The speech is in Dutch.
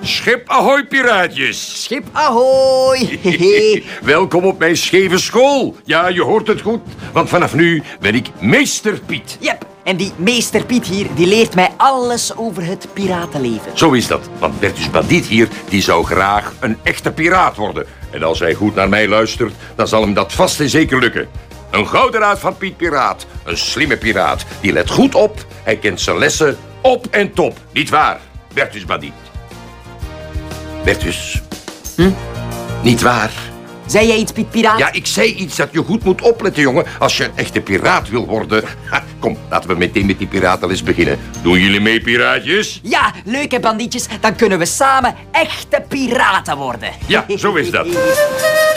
Schip ahoy, piraatjes. Schip ahoy. Welkom op mijn scheve school. Ja, je hoort het goed, want vanaf nu ben ik meester Piet. Yep, en die meester Piet hier, die leert mij alles over het piratenleven. Zo is dat, want Bertus Bandiet hier, die zou graag een echte piraat worden. En als hij goed naar mij luistert, dan zal hem dat vast en zeker lukken. Een gouden raad van Piet Piraat, een slimme piraat. Die let goed op, hij kent zijn lessen op en top. Niet waar, Bertus Bandiet? Bertus? Niet waar? Zei jij iets, Piet Piraat? Ja, ik zei iets dat je goed moet opletten, jongen. Als je een echte piraat wil worden. Ha, kom, laten we meteen met die piratenles beginnen. Doen jullie mee, piraatjes? Ja, leuk hè, bandietjes. Dan kunnen we samen echte piraten worden. Ja, zo is dat.